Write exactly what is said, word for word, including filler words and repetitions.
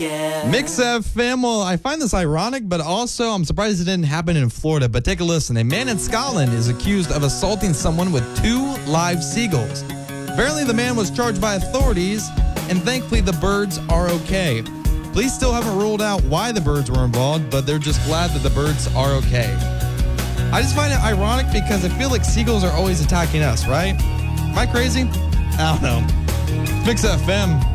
yeah. Mix F M. Well, I find this ironic, but also I'm surprised it didn't happen in Florida. But take a listen. A man in Scotland is accused of assaulting someone with two live seagulls. Apparently, the man was charged by authorities, and thankfully the birds are okay. Police still haven't ruled out why the birds were involved, but they're just glad that the birds are okay. I just find it ironic because I feel like seagulls are always attacking us, right? Am I crazy? I don't know. Mix F M.